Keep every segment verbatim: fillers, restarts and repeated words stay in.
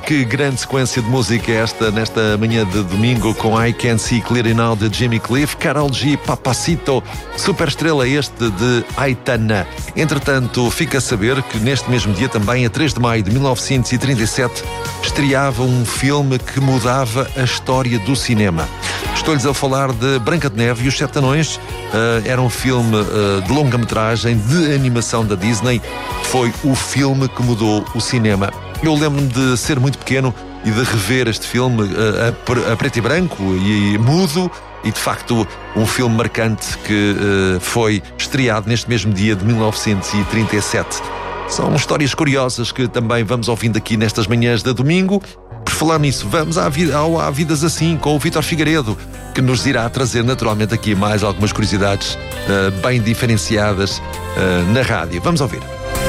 que grande sequência de música é esta nesta manhã de domingo, com I Can See Clearly Now de Jimmy Cliff, Karol G, Papacito, super estrela este de Aitana. Entretanto, fica a saber que neste mesmo dia, também a três de maio de mil novecentos e trinta e sete, estreava um filme que mudava a história do cinema. Estou-lhes a falar de Branca de Neve e os Sete Anões. Uh, era um filme uh, de longa-metragem, de animação da Disney. Foi o filme que mudou o cinema. Eu lembro-me de ser muito pequeno e de rever este filme uh, a, a preto e branco e, e mudo, e de facto um filme marcante que uh, foi estreado neste mesmo dia de mil novecentos e trinta e sete. São histórias curiosas que também vamos ouvindo aqui nestas manhãs de domingo. Por falar nisso, vamos à vida, ao Há Vidas Assim, com o Vítor Figueiredo, que nos irá trazer naturalmente aqui mais algumas curiosidades uh, bem diferenciadas uh, na rádio. Vamos ouvir.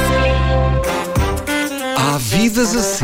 Há Vidas Assim.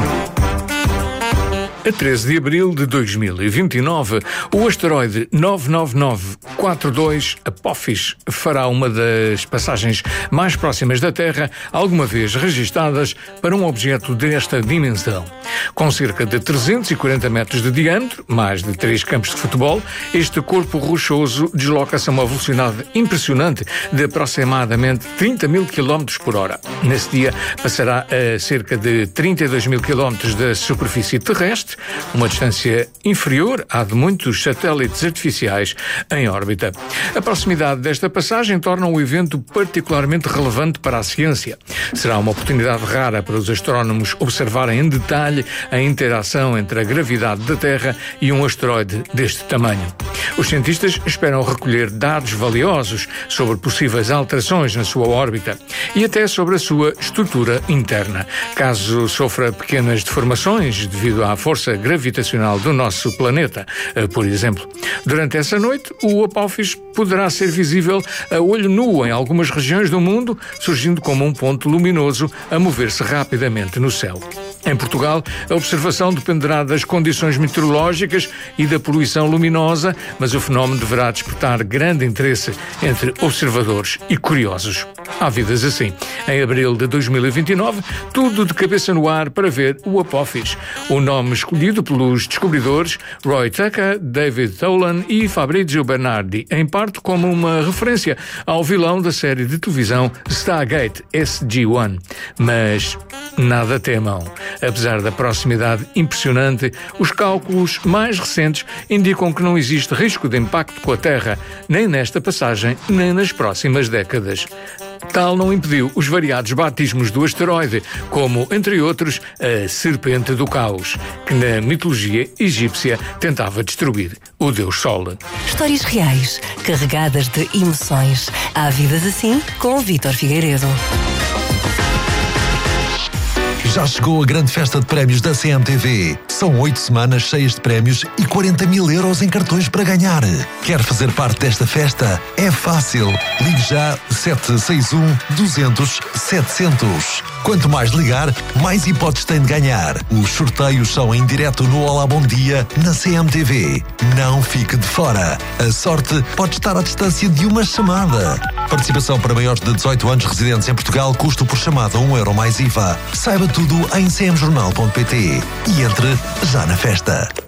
A treze de abril de dois mil e vinte e nove, o asteroide nove nove nove quatro dois Apophis fará uma das passagens mais próximas da Terra alguma vez registadas para um objeto desta dimensão. Com cerca de trezentos e quarenta metros de diâmetro, mais de três campos de futebol, este corpo rochoso desloca-se a uma velocidade impressionante de aproximadamente trinta mil quilómetros por hora. Nesse dia passará a cerca de trinta e dois mil quilómetros da superfície terrestre, uma distância inferior à de muitos satélites artificiais em órbita. A proximidade desta passagem torna o evento particularmente relevante para a ciência. Será uma oportunidade rara para os astrónomos observarem em detalhe a interação entre a gravidade da Terra e um asteroide deste tamanho. Os cientistas esperam recolher dados valiosos sobre possíveis alterações na sua órbita e até sobre a sua estrutura interna. Caso sofra pequenas deformações devido à força gravitacional do nosso planeta, por exemplo. Durante essa noite, o Apophis poderá ser visível a olho nu em algumas regiões do mundo, surgindo como um ponto luminoso a mover-se rapidamente no céu. Em Portugal, a observação dependerá das condições meteorológicas e da poluição luminosa, mas o fenómeno deverá despertar grande interesse entre observadores e curiosos. Há Vidas Assim. Em abril de dois mil e vinte e nove, tudo de cabeça no ar para ver o Apophis. O nome escolhido pelos descobridores Roy Tucker, David Tholen e Fabrizio Bernardi, em parte como uma referência ao vilão da série de televisão Stargate S G um. Mas nada temam. Apesar da proximidade impressionante, os cálculos mais recentes indicam que não existe risco de impacto com a Terra, nem nesta passagem, nem nas próximas décadas. Tal não impediu os variados batismos do asteroide, como, entre outros, a Serpente do Caos, que na mitologia egípcia tentava destruir o Deus Sol. Histórias reais, carregadas de emoções. Há Vidas Assim, com o Vítor Figueiredo. Já chegou a grande festa de prémios da C M T V. São oito semanas cheias de prémios e quarenta mil euros em cartões para ganhar. Quer fazer parte desta festa? É fácil. Ligue já sete seis um, duzentos, setecentos. Quanto mais ligar, mais hipóteses tem de ganhar. Os sorteios são em direto no Olá Bom Dia na C M T V. Não fique de fora. A sorte pode estar à distância de uma chamada. Participação para maiores de dezoito anos residentes em Portugal, custo por chamada um euro mais I V A. Saiba tudo em c m jornal ponto p t e entre já na festa.